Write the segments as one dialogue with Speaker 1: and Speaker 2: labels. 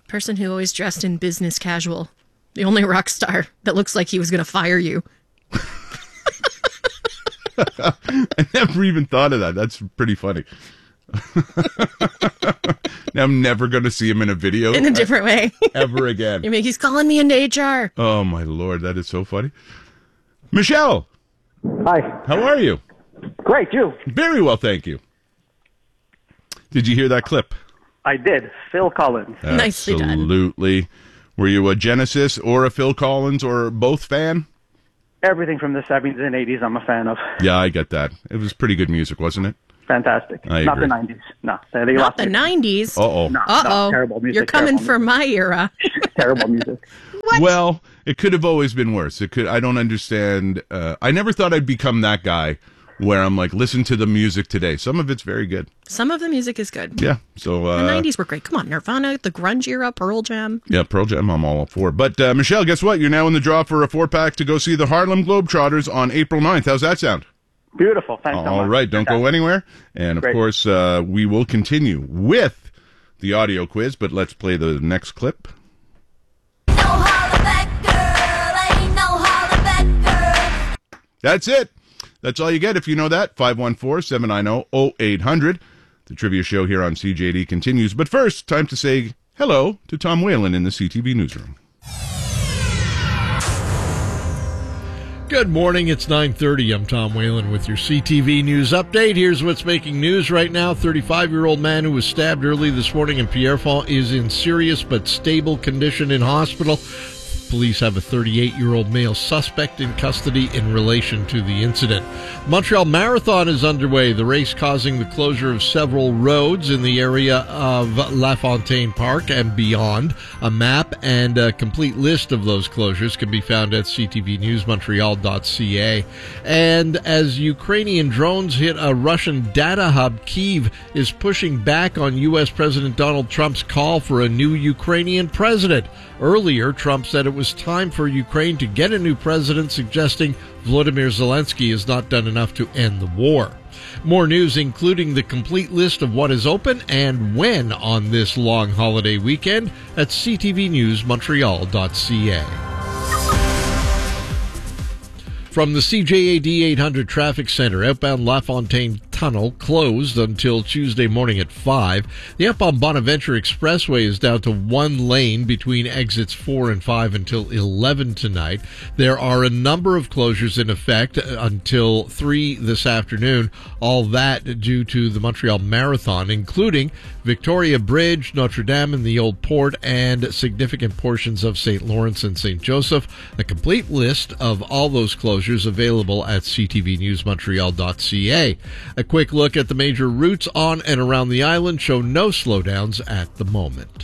Speaker 1: Person who always dressed in business casual. The only rock star that looks like he was going to fire you.
Speaker 2: I never even thought of that. That's pretty funny. Now I'm never going to see him in a video.
Speaker 1: In a different way.
Speaker 2: Ever again.
Speaker 1: He's calling me into HR.
Speaker 2: Oh, my Lord. That is so funny. Michelle.
Speaker 3: Hi.
Speaker 2: How are you?
Speaker 3: Great, you?
Speaker 2: Very well, thank you. Did you hear that clip?
Speaker 3: I did. Phil Collins.
Speaker 1: Nicely done.
Speaker 2: Absolutely. Were you a Genesis or a Phil Collins or both fan?
Speaker 3: Everything from the 70s and 80s I'm a fan of.
Speaker 2: Yeah, I get that. It was pretty good music, wasn't it?
Speaker 3: Fantastic.
Speaker 2: I
Speaker 3: Not
Speaker 2: agree.
Speaker 3: the 90s. No.
Speaker 1: Not the 90s.
Speaker 2: Uh-oh.
Speaker 3: No,
Speaker 1: Uh-oh.
Speaker 3: terrible music.
Speaker 1: You're coming
Speaker 3: terrible
Speaker 1: for my era.
Speaker 3: music. Terrible music.
Speaker 2: Well, it could have always been worse. It could. I don't understand. I never thought I'd become that guy where I'm like, listen to the music today. Some of it's very good.
Speaker 1: Some of the music is good.
Speaker 2: Yeah. So
Speaker 1: The 90s were great. Come on, Nirvana, the grunge era, Pearl Jam.
Speaker 2: yeah, Pearl Jam, I'm all up for. But Michelle, guess what? You're now in the draw for a 4-pack to go see the Harlem Globetrotters on April 9th. How's that sound?
Speaker 3: Beautiful. Thanks so much.
Speaker 2: All right, don't go anywhere. And of
Speaker 3: Great.
Speaker 2: course, we will continue with the audio quiz, but let's play the next clip. That's it. That's all you get if you know that. 514-790-0800. The trivia show here on CJD continues. But first, time to say hello to Tom Whalen in the CTV newsroom.
Speaker 4: Good morning. It's 9:30. I'm Tom Whalen with your CTV News update. Here's what's making news right now. 35-year-old man who was stabbed early this morning in Pierrefonds is in serious but stable condition in hospital. Police have a 38-year-old male suspect in custody in relation to the incident. Montreal Marathon is underway, the race causing the closure of several roads in the area of La Fontaine Park and beyond. A map and a complete list of those closures can be found at ctvnewsmontreal.ca. And as Ukrainian drones hit a Russian data hub, Kyiv is pushing back on U.S. President Donald Trump's call for a new Ukrainian president. Earlier, Trump said it was time for Ukraine to get a new president, suggesting Volodymyr Zelensky has not done enough to end the war. More news, including the complete list of what is open and when on this long holiday weekend at ctvnewsmontreal.ca. From the CJAD 800 Traffic Center, outbound La Fontaine Tunnel closed until Tuesday morning at 5. The outbound Bonaventure Expressway is down to one lane between exits 4 and 5 until 11 tonight. There are a number of closures in effect until 3 this afternoon, all that due to the Montreal Marathon, including Victoria Bridge, Notre Dame and the Old Port, and significant portions of St. Lawrence and St. Joseph. A complete list of all those closures available at ctvnewsmontreal.ca. A quick look at the major routes on and around the island show no slowdowns at the moment.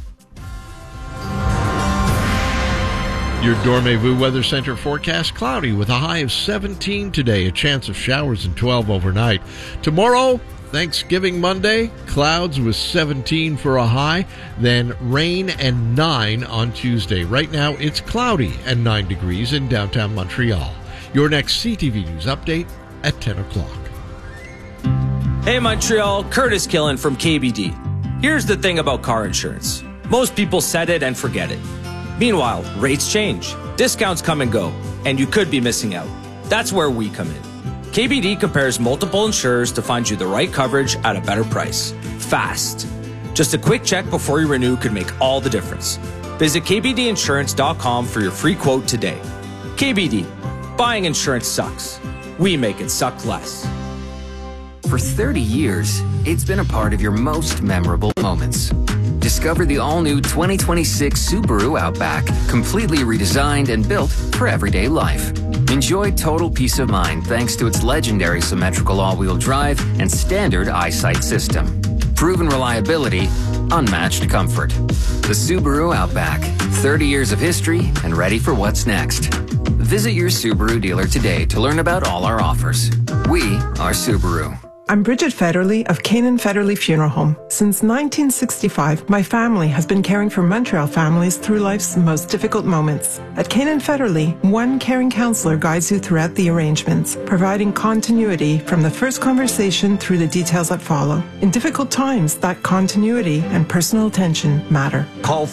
Speaker 4: Your Dormez-vous Weather Center forecast: cloudy with a high of 17 today, a chance of showers and 12 overnight. Tomorrow, Thanksgiving Monday, clouds with 17 for a high, then rain and 9 on Tuesday. Right now, it's cloudy and 9 degrees in downtown Montreal. Your next CTV News update at 10 o'clock.
Speaker 5: Hey Montreal, Curtis Killen from KBD. Here's the thing about car insurance. Most people set it and forget it. Meanwhile, rates change, discounts come and go, and you could be missing out. That's where we come in. KBD compares multiple insurers to find you the right coverage at a better price. Fast. Just a quick check before you renew could make all the difference. Visit kbdinsurance.com for your free quote today. KBD. Buying insurance sucks. We make it suck less.
Speaker 6: For 30 years, it's been a part of your most memorable moments. Discover the all-new 2026 Subaru Outback, completely redesigned and built for everyday life. Enjoy total peace of mind thanks to its legendary symmetrical all-wheel drive and standard EyeSight system. Proven reliability, unmatched comfort. The Subaru Outback, 30 years of history and ready for what's next. Visit your Subaru dealer today to learn about all our offers. We are Subaru.
Speaker 7: I'm Bridget Federley of Canaan Federley Funeral Home. Since 1965, my family has been caring for Montreal families through life's most difficult moments. At Canaan Federley, one caring counselor guides you throughout the arrangements, providing continuity from the first conversation through the details that follow. In difficult times, that continuity and personal attention matter.
Speaker 8: Call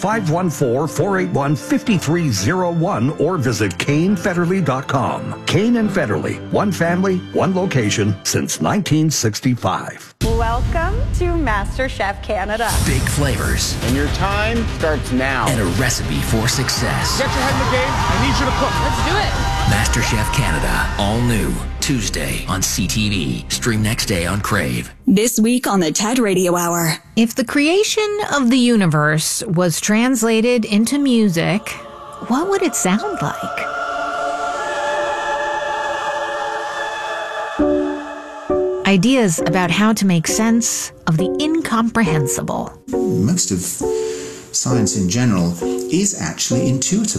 Speaker 8: 514-481-5301 or visit CaneFederley.com. Cane and Federley, one family, one location since 1965.
Speaker 9: Welcome to MasterChef Canada.
Speaker 6: Big flavors.
Speaker 10: And your time starts now.
Speaker 6: And a recipe for success.
Speaker 10: Get your head in the game. I need you to cook.
Speaker 9: Let's do it.
Speaker 6: MasterChef Canada. All new. Tuesday on CTV. Stream next day on Crave.
Speaker 11: This week on the TED Radio Hour.
Speaker 12: If the creation of the universe was translated into music, what would it sound like? Ideas about how to make sense of the incomprehensible.
Speaker 13: Most of science in general is actually intuitive.